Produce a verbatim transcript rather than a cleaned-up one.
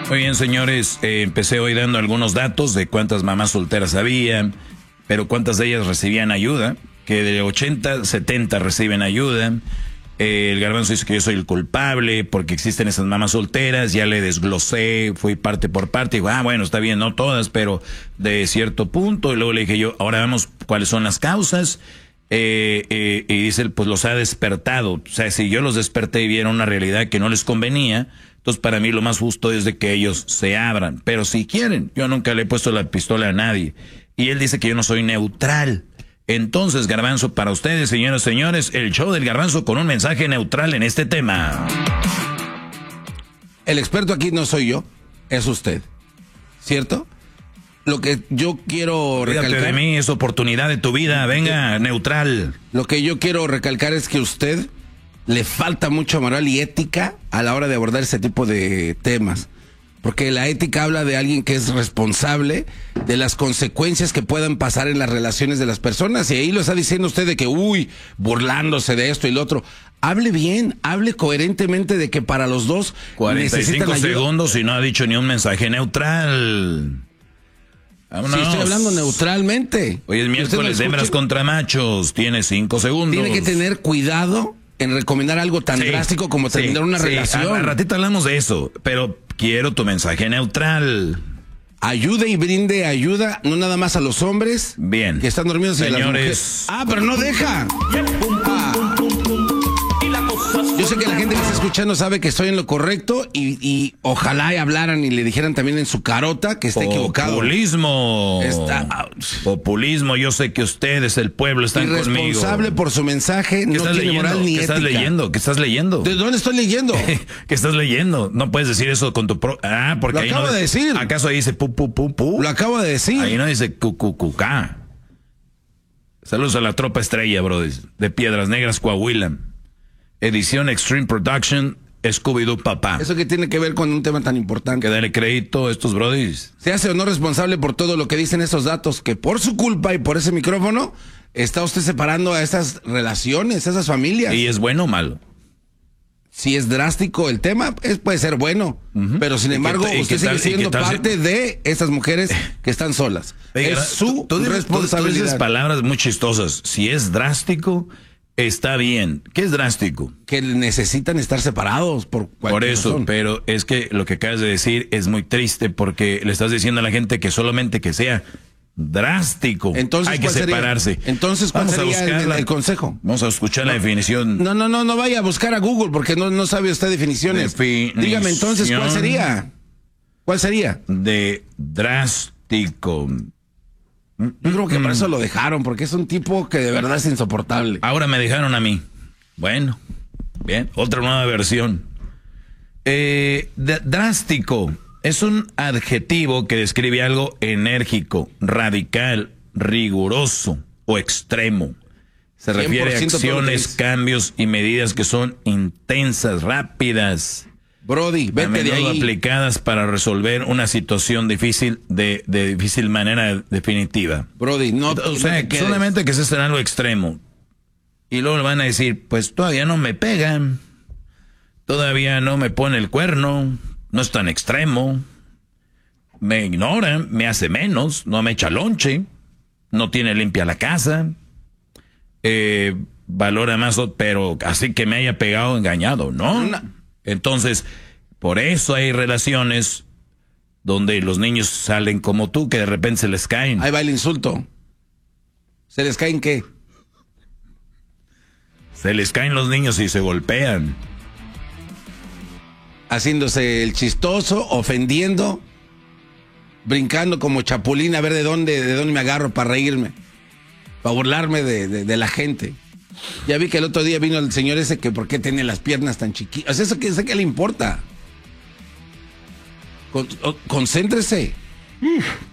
Muy bien, señores, eh, empecé hoy dando algunos datos de cuántas mamás solteras había, pero cuántas de ellas recibían ayuda, que de ochenta, setenta reciben ayuda. Eh, el Garbanzo dice que yo soy el culpable porque existen esas mamás solteras, ya le desglosé, fui parte por parte, y digo, ah, bueno, está bien, no todas, pero de cierto punto, y luego le dije yo, ahora vemos cuáles son las causas. Eh, eh, y dice, pues los ha despertado. O sea, si yo los desperté y vieron una realidad que no les convenía, entonces para mí lo más justo es de que ellos se abran. Pero si quieren, yo nunca le he puesto la pistola a nadie. Y él dice que yo no soy neutral. Entonces, Garbanzo, para ustedes, señoras y señores, el show del Garbanzo con un mensaje neutral en este tema. El experto aquí no soy yo, es usted, ¿cierto? Lo que yo quiero Olvídate recalcar... de mí, es oportunidad de tu vida, venga, neutral. Lo que yo quiero recalcar es que a usted le falta mucha moral y ética a la hora de abordar ese tipo de temas. Porque la ética habla de alguien que es responsable de las consecuencias que puedan pasar en las relaciones de las personas. Y ahí lo está diciendo usted de que, uy, burlándose de esto y lo otro. Hable bien, hable coherentemente de que para los dos cuarenta y cinco necesitan ayuda. segundos y no ha dicho ni un mensaje neutral. Vámonos. Sí, estoy hablando neutralmente. Hoy es miércoles de hembras contra machos. Tiene cinco segundos. Tiene que tener cuidado en recomendar algo tan sí, drástico como sí, terminar una sí. relación. A, a ratito hablamos de eso, pero quiero tu mensaje neutral. Ayude y brinde ayuda, no nada más a los hombres. Bien. Que están dormidos. Señores. Y las mujeres. Ah, pero no deja. Ah. Yo sé que la gente que está escuchando sabe que estoy en lo correcto y, y ojalá y hablaran y le dijeran también en su carota que está equivocado. Populismo. Está... Populismo. Yo sé que ustedes, el pueblo, están conmigo. Irresponsable por su mensaje, no tiene leyendo? moral ni ¿Qué ética. estás leyendo? ¿Qué estás leyendo? ¿De dónde estoy leyendo? ¿Qué estás leyendo? No puedes decir eso con tu pro... Ah, porque lo ahí acabo no de decir. ¿Acaso ahí dice pu pu pu pu? Lo acabo de decir. Ahí no dice cu cu cu ca. Saludos a la tropa estrella, bro, de Piedras Negras, Coahuila. Edición Extreme Production, Scooby-Doo Papá. ¿Eso qué tiene que ver con un tema tan importante? Que darle crédito a estos brodis. Se hace o no responsable por todo lo que dicen esos datos, que por su culpa y por ese micrófono está usted separando a esas relaciones, a esas familias. ¿Y es bueno o malo? Si es drástico el tema, es, puede ser bueno. Uh-huh. Pero sin embargo, ¿Y usted tal, sigue siendo parte si... de esas mujeres que están solas. Oiga, es su tú, tú, responsabilidad. Tú dices palabras muy chistosas. Si es drástico... Está bien. ¿Qué es drástico? Que necesitan estar separados por cualquier Por eso, razón. Pero es que lo que acabas de decir es muy triste porque le estás diciendo a la gente que solamente que sea drástico Entonces, hay que separarse. Sería? Entonces, ¿cuál Vamos sería a el, el consejo? Vamos a escuchar no, la definición. No, no, no, no vaya a buscar a Google porque no, no sabe usted definiciones. Definición Dígame entonces, ¿cuál sería? ¿Cuál sería? De drástico. Yo creo que por eso lo dejaron, porque es un tipo que de verdad es insoportable. Ahora me dejaron a mí. Bueno, bien, otra nueva versión. Eh, drástico es un adjetivo que describe algo enérgico, radical, riguroso o extremo. Se refiere a acciones, cambios y medidas que son intensas, rápidas. Brody, vete de ahí. Aplicadas para resolver una situación difícil de, de difícil manera definitiva. Brody, no. O sea, no que solamente que se esté en algo extremo. Y luego le van a decir, pues todavía no me pegan, todavía no me pone el cuerno, no es tan extremo, me ignora, me hace menos, no me echa lonche, no tiene limpia la casa, eh, valora más, pero así que me haya pegado engañado, ¿no? no. Entonces, por eso hay relaciones donde los niños salen como tú, que de repente se les caen. Ahí va el insulto. ¿Se les caen qué? Se les caen los niños y se golpean. Haciéndose el chistoso, ofendiendo, brincando como chapulín a ver de dónde, de dónde me agarro para reírme, para burlarme de, de, de la gente. Ya vi que el otro día vino el señor ese que por qué tiene las piernas tan chiquitas. ¿Eso qué, qué le importa? Con, concéntrese.